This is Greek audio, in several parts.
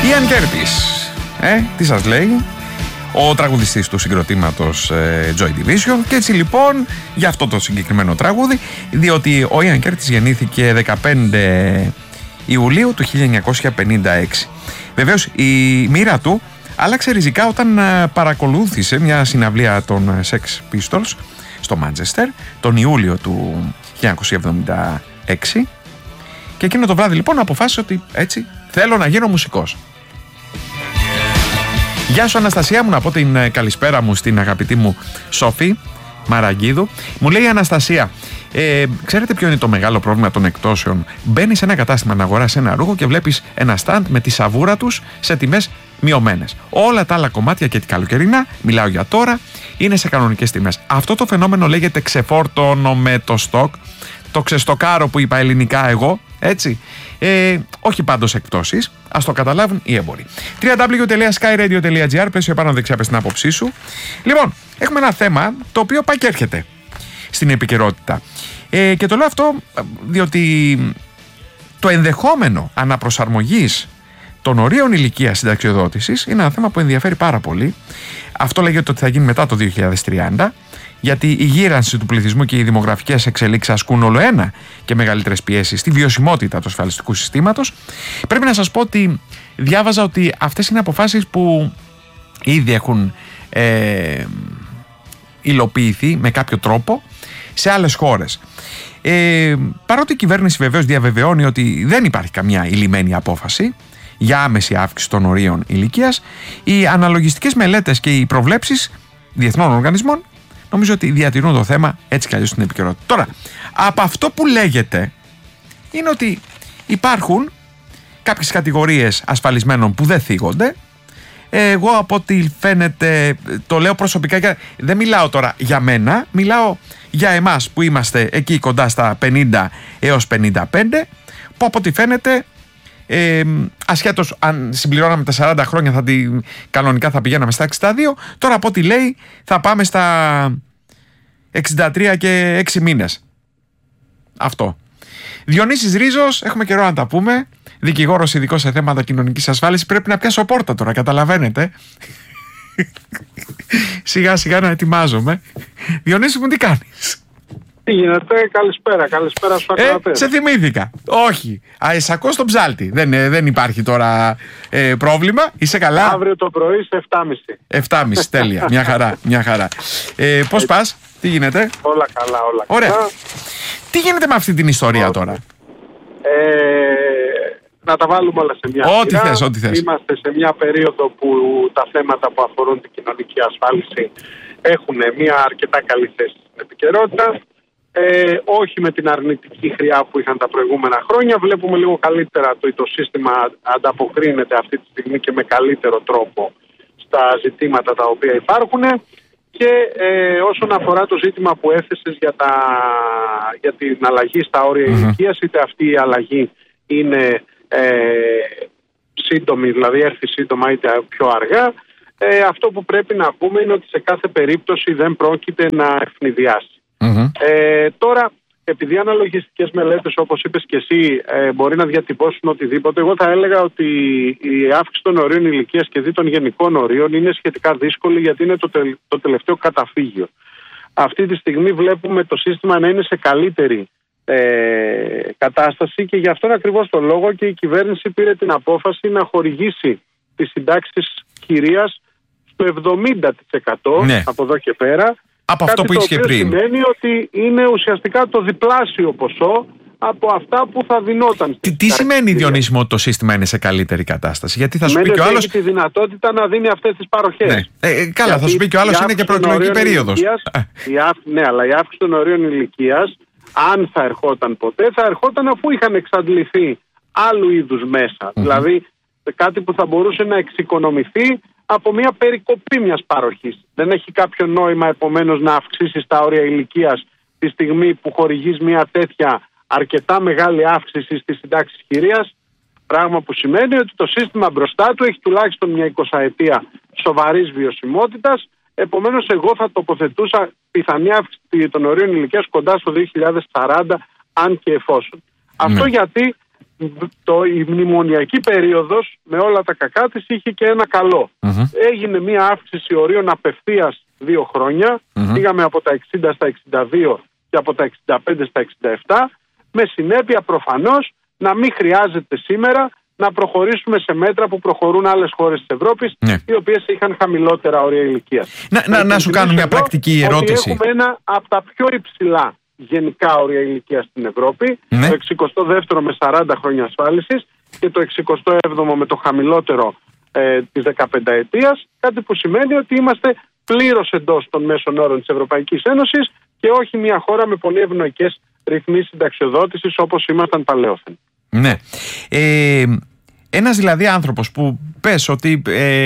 Ian Curtis, τι σας λέει, ο τραγουδιστής του συγκροτήματος Joy Division. Και έτσι λοιπόν για αυτό το συγκεκριμένο τραγούδι, διότι ο Ian Curtis γεννήθηκε 15 Ιουλίου του 1956. Βεβαίως η μοίρα του άλλαξε ριζικά όταν παρακολούθησε μια συναυλία των Sex Pistols στο Μάντσεστερ τον Ιούλιο του 1976, και εκείνο το βράδυ λοιπόν αποφάσισε ότι έτσι θέλω να γίνω μουσικός. Γεια σου Αναστασία μου, να πω την καλησπέρα μου στην αγαπητή μου Σοφή Μαραγκίδου. Μου λέει η Αναστασία, ξέρετε ποιο είναι το μεγάλο πρόβλημα των εκτόσεων? Μπαίνεις σε ένα κατάστημα να αγοράσεις ένα ρούχο και βλέπεις ένα στάντ με τη σαβούρα τους σε τιμές μειωμένες. Όλα τα άλλα κομμάτια και την καλοκαιρινά, μιλάω για τώρα, είναι σε κανονικές τιμές. Αυτό το φαινόμενο λέγεται ξεφόρτωνο με το στόκ, το ξεστοκάρω που είπα ελληνικά εγώ, έτσι. Όχι πάντως εκπτώσεις, ας το καταλάβουν οι έμποροι. www.skyradio.gr, πλαίσιο επάνω δεξιά, πες την άποψή σου. Λοιπόν, έχουμε ένα θέμα το οποίο πάει και έρχεται στην επικαιρότητα. Και το λέω αυτό διότι το ενδεχόμενο αναπροσαρμογής των ορίων ηλικίας συνταξιοδότησης είναι ένα θέμα που ενδιαφέρει πάρα πολύ. Αυτό λέγεται ότι θα γίνει μετά το 2030, γιατί η γύρανση του πληθυσμού και οι δημογραφικές εξελίξεις ασκούν όλο ένα και μεγαλύτερες πιέσεις στη βιωσιμότητα του ασφαλιστικού συστήματος. Πρέπει να σας πω ότι διάβαζα ότι αυτές είναι αποφάσεις που ήδη έχουν υλοποιηθεί με κάποιο τρόπο σε άλλες χώρες. Παρότι η κυβέρνηση βεβαίως διαβεβαιώνει ότι δεν υπάρχει καμιά ηλυμένη απόφαση για άμεση αύξηση των ορίων ηλικίας, οι αναλογιστικές μελέτες και οι προβλέψεις διεθνών οργανισμών νομίζω ότι διατηρούν το θέμα έτσι κι αλλιώς στην επικαιρότητα. Τώρα, από αυτό που λέγεται είναι ότι υπάρχουν κάποιες κατηγορίες ασφαλισμένων που δεν θίγονται. Εγώ από ό,τι φαίνεται, το λέω προσωπικά και δεν μιλάω τώρα για μένα, μιλάω για εμάς που είμαστε εκεί κοντά στα 50 έως 55, που από ό,τι φαίνεται, ασχέτως αν συμπληρώναμε τα 40 χρόνια κανονικά θα πηγαίναμε στα 62, τώρα από ό,τι λέει θα πάμε στα 63 και 6 μήνες. Αυτό. Διονύσης Ρίζος, έχουμε καιρό να τα πούμε, δικηγόρος ειδικός σε θέματα κοινωνικής ασφάλισης. Πρέπει να πιάσω πόρτα τώρα, καταλαβαίνετε. Σιγά σιγά να ετοιμάζομαι. Διονύση μου, τι κάνεις? Τι γίνεται, καλησπέρα στους ακροατές. Σε θυμήθηκα. Όχι. Σακώ στον ψάλτη. Δεν υπάρχει τώρα πρόβλημα. Είσαι καλά? Αύριο το πρωί σε 7.30. 7.30, τέλεια. Μια χαρά. Πώς πας, τι γίνεται? Όλα καλά. Ωραία. Τι γίνεται με αυτή την ιστορία τώρα? Να τα βάλουμε όλα σε μια ό,τι θες. Είμαστε σε μια περίοδο που τα θέματα που αφορούν την κοινωνική ασφάλιση έχουν μια αρκετά καλή θέση στην επικαιρότητα. Όχι με την αρνητική χρειά που είχαν τα προηγούμενα χρόνια. Βλέπουμε λίγο καλύτερα το σύστημα ανταποκρίνεται αυτή τη στιγμή και με καλύτερο τρόπο στα ζητήματα τα οποία υπάρχουν. Και όσον αφορά το ζήτημα που έθεσες για την αλλαγή στα όρια ηλικίας, είτε αυτή η αλλαγή είναι σύντομη, δηλαδή έρθει σύντομα είτε πιο αργά, αυτό που πρέπει να πούμε είναι ότι σε κάθε περίπτωση δεν πρόκειται να ευνηδιάσει. Τώρα, επειδή οι αναλογιστικές μελέτες, όπως είπες και εσύ, μπορεί να διατυπώσουν οτιδήποτε, εγώ θα έλεγα ότι η αύξηση των ορίων ηλικίας και δι των γενικών ορίων είναι σχετικά δύσκολη, γιατί είναι το τελευταίο καταφύγιο. Αυτή τη στιγμή βλέπουμε το σύστημα να είναι σε καλύτερη κατάσταση, και γι' αυτόν ακριβώς τον λόγο και η κυβέρνηση πήρε την απόφαση να χορηγήσει τις συντάξεις κυρίας στο 70% από εδώ και πέρα. Από αυτό που είχε πριν. Σημαίνει ότι είναι ουσιαστικά το διπλάσιο ποσό από αυτά που θα δινόταν. Τι σημαίνει, Διονύση μου, ότι το σύστημα είναι σε καλύτερη κατάσταση? Γιατί θα σου πει και ο άλλος. Έχει τη δυνατότητα να δίνει αυτές τις παροχές. Ναι. Καλά, γιατί θα σου πει και ο άλλος είναι και προεκλογική περίοδος. Ναι, αλλά η αύξηση των ορίων ηλικίας, αν θα ερχόταν ποτέ, θα ερχόταν αφού είχαν εξαντληθεί άλλου είδους μέσα. Δηλαδή κάτι που θα μπορούσε να εξοικονομηθεί από μια περικοπή μιας παροχής. Δεν έχει κάποιο νόημα επομένως να αυξήσεις τα όρια ηλικίας τη στιγμή που χορηγείς μια τέτοια αρκετά μεγάλη αύξηση στις συντάξεις κυρίας, πράγμα που σημαίνει ότι το σύστημα μπροστά του έχει τουλάχιστον μια 20ετία σοβαρής βιωσιμότητας. Επομένως, εγώ θα τοποθετούσα πιθανή αύξηση των ορίων ηλικίας κοντά στο 2040, αν και εφόσον. Αυτό γιατί η μνημονιακή περίοδος με όλα τα κακά της είχε και ένα καλό. Έγινε μια αύξηση ορίων απευθείας 2 χρόνια. Πήγαμε από τα 60 στα 62 και από τα 65 στα 67, με συνέπεια προφανώς να μην χρειάζεται σήμερα να προχωρήσουμε σε μέτρα που προχωρούν άλλες χώρες της Ευρώπης, οι οποίες είχαν χαμηλότερα όρια ηλικίας. Να σου κάνω μια πρακτική ερώτηση. Έχουμε ένα από τα πιο υψηλά γενικά όρια ηλικίας στην Ευρώπη, το 62ο με 40 χρόνια ασφάλισης και το 67ο με το χαμηλότερο της 15ετίας, κάτι που σημαίνει ότι είμαστε πλήρως εντός των μέσων όρων της Ευρωπαϊκής Ένωσης και όχι μια χώρα με πολύ ευνοϊκές ρυθμίσεις συνταξιοδότησης όπως ήμασταν παλαιόφεν. Ναι. Ένας δηλαδή άνθρωπος που πες ότι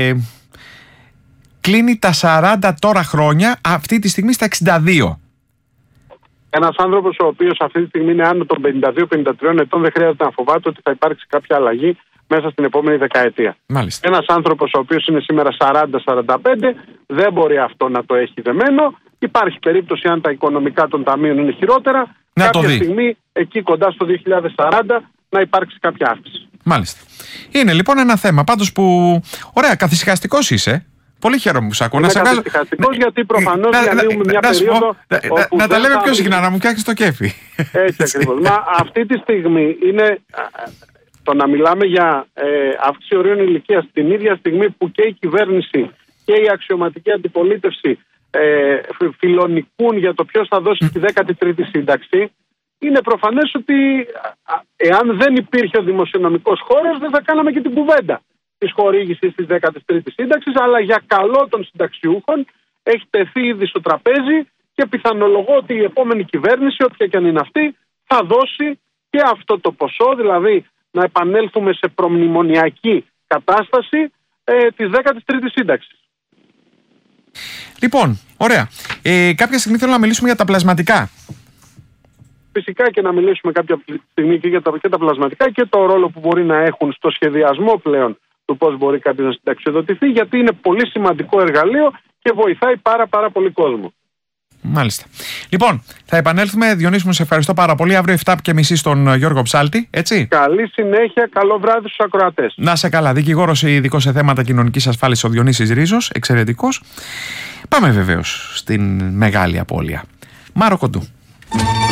κλείνει τα 40 τώρα χρόνια, αυτή τη στιγμή στα 62. Ένας άνθρωπος ο οποίος αυτή τη στιγμή είναι άνω των 52-53 ετών, δεν χρειάζεται να φοβάται ότι θα υπάρξει κάποια αλλαγή μέσα στην επόμενη δεκαετία. Μάλιστα. Ένας άνθρωπος ο οποίος είναι σήμερα 40-45 δεν μπορεί αυτό να το έχει δεμένο. Υπάρχει περίπτωση, αν τα οικονομικά των ταμείων είναι χειρότερα, κάποια στιγμή εκεί κοντά στο 2040 να υπάρξει κάποια αύξηση. Μάλιστα. Είναι λοιπόν ένα θέμα πάντως που. Ωραία, καθησυχαστικός είσαι. Πολύ χαίρομαι που σ' ακούω. Είναι καθησυχαστικός γιατί προφανώς διανύουμε μια περίοδο. Να τα λέμε πιο συχνά, να μου φτιάξεις το κέφι. Έτσι ακριβώς. Μα αυτή τη στιγμή είναι. Το να μιλάμε για αύξηση ορίων ηλικίας την ίδια στιγμή που και η κυβέρνηση και η αξιωματική αντιπολίτευση φιλονικούν για το ποιος θα δώσει τη 13η σύνταξη, είναι προφανές ότι εάν δεν υπήρχε ο δημοσιονομικός χώρος δεν θα κάναμε και την κουβέντα της χορήγησης της 13ης σύνταξης, αλλά για καλό των συνταξιούχων έχει τεθεί ήδη στο τραπέζι και πιθανολογώ ότι η επόμενη κυβέρνηση, όποια και αν είναι αυτή, θα δώσει και αυτό το ποσό, δηλαδή να επανέλθουμε σε προμνημονιακή κατάσταση της 13ης σύνταξης. Λοιπόν, ωραία. Κάποια στιγμή θέλω να μιλήσουμε για τα πλασματικά. Φυσικά και να μιλήσουμε κάποια στιγμή και για τα πλασματικά και το ρόλο που μπορεί να έχουν στο σχεδιασμό πλέον του πώς μπορεί κάποιος να συνταξιοδοτηθεί, γιατί είναι πολύ σημαντικό εργαλείο και βοηθάει πάρα πολύ κόσμο. Μάλιστα. Λοιπόν, θα επανέλθουμε. Διονύση μου, σε ευχαριστώ πάρα πολύ. Αύριο 7:30 στον Γιώργο Ψάλτη, έτσι. Καλή συνέχεια, καλό βράδυ στους ακροατές. Να σε καλά. Δικηγόρος ειδικός σε θέματα κοινωνικής ασφάλισης ο Διονύσης Ρίζος, εξαιρετικός. Πάμε βεβαίως στην μεγάλη απώλεια. Μάρο Κοντού.